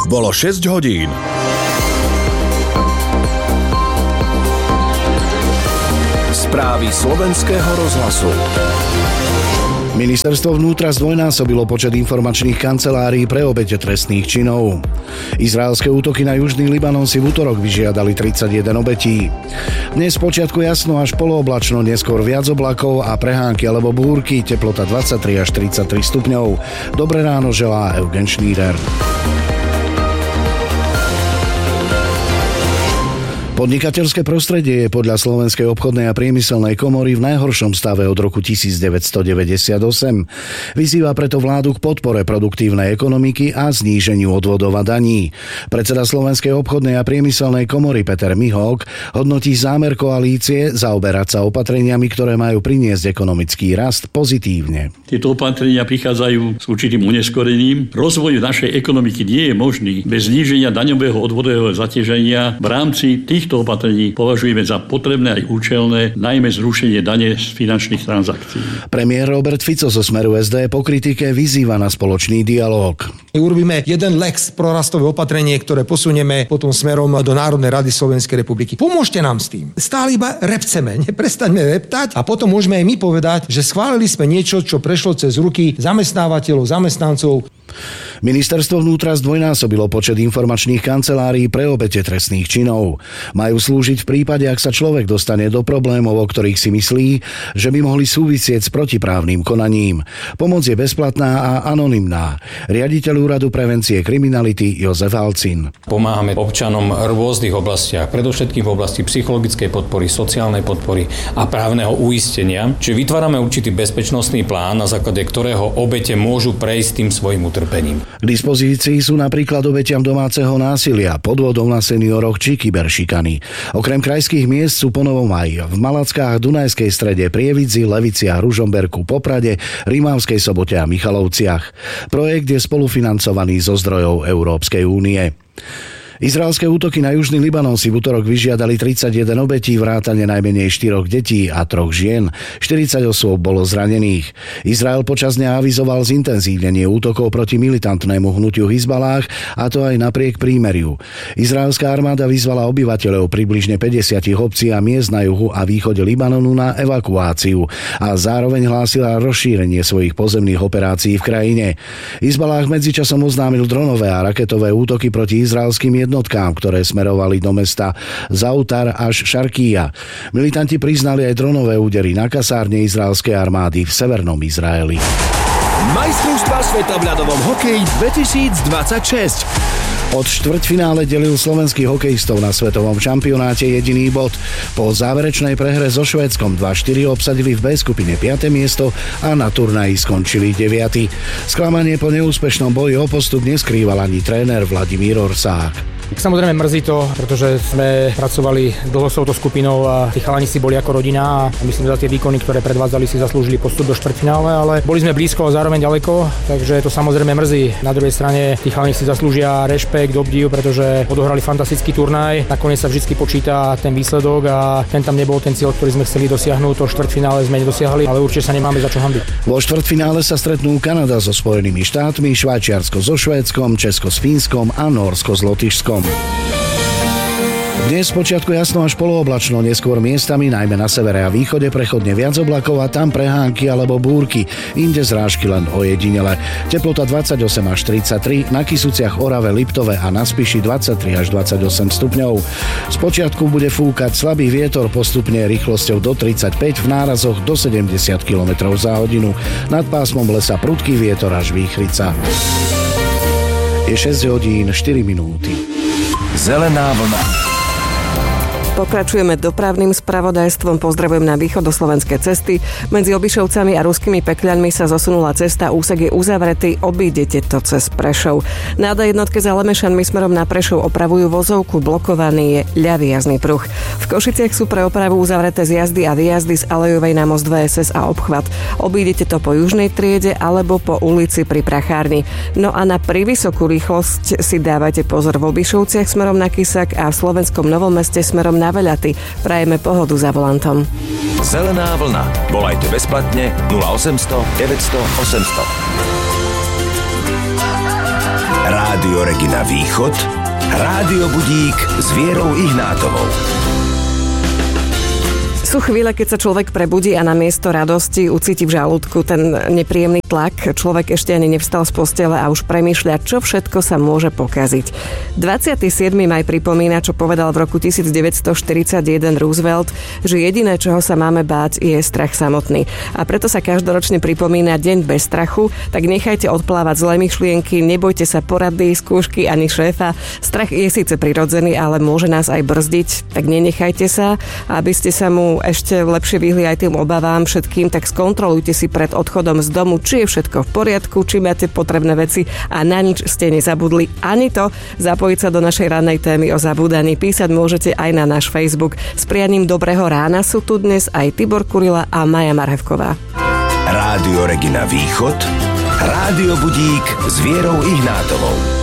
Bolo 6 hodín. Správy slovenského rozhlasu. Ministerstvo vnútra zdvojnásobilo počet informačných kancelárií pre obete trestných činov. Izraelské útoky na južný Libanon si v utorok vyžiadali 31 obetí. Dnes počiatku jasno až polooblačno, neskôr viac oblakov a prehánky alebo búrky, teplota 23 až 33 stupňov. Dobré ráno želá Eugen Schneider. Podnikateľské prostredie je podľa Slovenskej obchodnej a priemyselnej komory v najhoršom stave od roku 1998. Vyzýva preto vládu k podpore produktívnej ekonomiky a zníženiu odvodov a daní. Predseda Slovenskej obchodnej a priemyselnej komory Peter Mihok hodnotí zámer koalície zaoberať sa opatreniami, ktoré majú priniesť ekonomický rast pozitívne. Tieto opatrenia prichádzajú s určitým uneskorením. Rozvoj našej ekonomiky nie je možný bez zníženia daňového odvodového zaťaženia. V rámci týchto opatrení považujeme za potrebné aj účelné, najmä zrušenie dane z finančných transakcií. Premiér Robert Fico zo Smeru SD po kritike vyzýva na spoločný dialóg. Urobíme jeden lex prorastové opatrenie, ktoré posunieme potom smerom do Národnej rady Slovenskej republiky. Pomôžte nám s tým. Stále iba repceme, neprestaňme reptať a potom môžeme aj my povedať, že schválili sme niečo, čo prešlo cez ruky zamestnávateľov, zamestnancov. Ministerstvo vnútra zdvojnásobilo počet informačných kancelárií pre obete trestných činov. Majú slúžiť v prípade, ak sa človek dostane do problémov, o ktorých si myslí, že by mohli súvisieť s protiprávnym konaním. Pomoc je bezplatná a anonymná. Riaditeľ Úradu prevencie kriminality Jozef Alcin. Pomáhame občanom v rôznych oblastiach, predovšetkým v oblasti psychologickej podpory, sociálnej podpory a právneho uistenia. Čiže vytvárame určitý bezpečnostný plán, na základe ktorého obete môžu prejsť tým svojim utrpením. K dispozícii sú napríklad obetiam domáceho násilia, podvodov na senioroch či kyberšikany. Okrem krajských miest sú ponovom aj v Malackách, Dunajskej Strede, Prievidzi, Leviciach, Ružomberku, Poprade, Rimavskej Sobote a Michalovciach. Projekt je spolufinancovaný zo zdrojov Európskej únie. Izraelské útoky na južný Libanon si v utorok vyžiadali 31 obetí, vrátane najmenej 4 detí a 3 žien. 40 osôb bolo zranených. Izrael počas dňa avizoval zintenzívnenie útokov proti militantnému hnutiu Hizbalách, a to aj napriek prímeriu. Izraelská armáda vyzvala obyvateľov približne 50 obcí a miest na juhu a východe Libanonu na evakuáciu a zároveň hlásila rozšírenie svojich pozemných operácií v krajine. Hizbalách medzičasom oznámil dronové a raketové útoky proti izraelským jednotkám, ktoré smerovali do mesta Zautar až Šarkíja. Militanti priznali aj dronové údery na kasárne izraelskej armády v severnom Izraeli. Majstrovstvá sveta v ľadovom hokeji 2026. Od štvrťfinále delil slovenských hokejistov na svetovom šampionáte jediný bod. Po záverečnej prehre so Švédskom 2-4 obsadili v B skupine 5. miesto a na turnaji skončili 9. Sklamanie po neúspešnom boji o postup neskrýval ani tréner Vladimír Orsák. Samozrejme mrzí to, pretože sme pracovali dlho s touto skupinou a tí chalani si boli ako rodina a myslím, že za tie výkony, ktoré predvádzali, si zaslúžili postup do štvrťfinále, ale boli sme blízko a zároveň ďaleko, takže to samozrejme mrzí. Na druhej strane tí chalani si zaslúžia rešpekt, obdiv, pretože odohrali fantastický turnaj. Nakoniec sa vždy počíta ten výsledok a ten tam nebol ten cieľ, ktorý sme chceli dosiahnuť. To štvrťfinále sme nedosiahli, ale určite sa nemáme za čo hanbiť. Vo štvrťfinále sa stretnú Kanada so Spojenými štátmi, Švajčiarsko so Švédskom, Česko s Fínskom a Nórsko s Lotyšskom. Dnes počiatku jasno až polooblačno, neskôr miestami, najmä na severe a východe, prechodne viac oblakov a tam prehánky alebo búrky, inde zrážky len ojedinele. Teplota 28 až 33, na Kysuciach, Orave, Liptove a na Spiši 23 až 28 stupňov. Spočiatku bude fúkať slabý vietor, postupne rýchlosťou do 35, v nárazoch do 70 km za hodinu. Nad pásmom lesa prudký vietor až výchrica. Je 6 hodín 4 minúty. Zelená vlna. Pokračujeme dopravným spravodajstvom. Pozdravujem na východoslovenské cesty. Medzi Obišovcami a Ruskými Pekľaňmi sa zosunula cesta, úsek je uzavretý, obídete to cez Prešov. Na D1 za Lemešanmi smerom na Prešov opravujú vozovku, blokovaný je ľavý jazdný pruh. V Košiciach sú pre opravu uzavreté zjazdy a výjazdy z Alejovej na most VSS a obchvat. Obídete to po južnej triede alebo po ulici pri Prachárni. No a na privysokú rýchlosť si dávajte pozor v Obišovciach smerom na Kysak a v Slovenskom Novom Meste smerom na Veľaty. Prajeme pohodu za volantom. Zelená vlna. Volajte bezplatne 0800 900 800. Rádio Regina Východ, Rádio Budík s Vierou Ihnátovou. Sú chvíle, keď sa človek prebudí a namiesto radosti ucíti v žalúdku ten nepríjemný tlak. Človek ešte ani nevstal z postele a už premýšľa, čo všetko sa môže pokaziť. 27. maj pripomína, čo povedal v roku 1941 Roosevelt, že jediné, čoho sa máme báť, je strach samotný. A preto sa každoročne pripomína Deň bez strachu, tak nechajte odplávať zlé myšlienky, nebojte sa porady, skúšky ani šéfa. Strach je síce prirodzený, ale môže nás aj brzdiť, tak nenechajte sa, aby ste sa mu ešte lepšie vyhli aj tým obavám všetkým, tak skontrolujte si pred odchodom z domu, či je všetko v poriadku, či máte potrebné veci a na nič ste nezabudli. Ani to, zapojiť sa do našej rannej témy o zabúdaní, písať môžete aj na náš Facebook. S prianím dobrého rána sú tu dnes aj Tibor Kurila a Maja Marhevková. Rádio Regina Východ, Rádio Budík s Vierou Ihnátovou.